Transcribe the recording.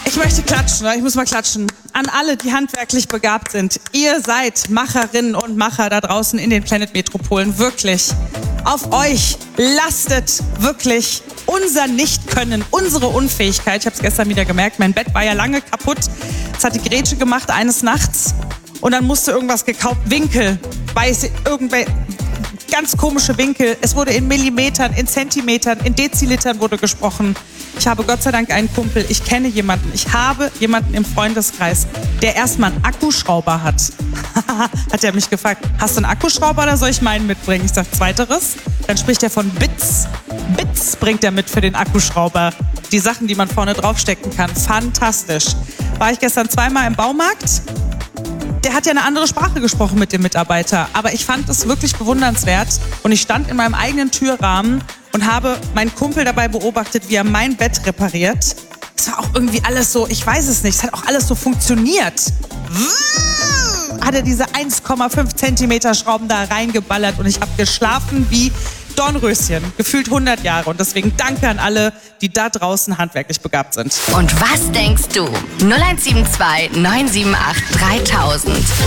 Ich möchte klatschen, ich muss mal klatschen. An alle, die handwerklich begabt sind. Ihr seid Macherinnen und Macher da draußen in den Planet Metropolen. Wirklich. Auf euch lastet wirklich unser Nichtkönnen, unsere Unfähigkeit. Ich habe es gestern wieder gemerkt, mein Bett war ja lange kaputt. Es hat die Grätsche gemacht eines Nachts. Und dann musste irgendwas gekauft. Winkel, weiße, irgendwelche ganz komische Winkel. Es wurde in Millimetern, in Zentimetern, in Dezilitern wurde gesprochen. Ich habe Gott sei Dank einen Kumpel, ich kenne jemanden, ich habe jemanden im Freundeskreis, der erstmal einen Akkuschrauber hat. Hat er mich gefragt, hast du einen Akkuschrauber oder soll ich meinen mitbringen? Ich sage, zweiteres. Dann spricht er von Bits. Bits bringt er mit für den Akkuschrauber. Die Sachen, die man vorne draufstecken kann. Fantastisch. War ich gestern zweimal im Baumarkt. Der hat ja eine andere Sprache gesprochen mit dem Mitarbeiter. Aber ich fand es wirklich bewundernswert. Und ich stand in meinem eigenen Türrahmen und habe meinen Kumpel dabei beobachtet, wie er mein Bett repariert. Es war auch irgendwie alles so, ich weiß es nicht, es hat auch alles so funktioniert. Hat er diese 1,5 Zentimeter Schrauben da reingeballert und ich habe geschlafen wie Dornröschen, gefühlt 100 Jahre. Und deswegen danke an alle, die da draußen handwerklich begabt sind. Und was denkst du? 0172 978 3000.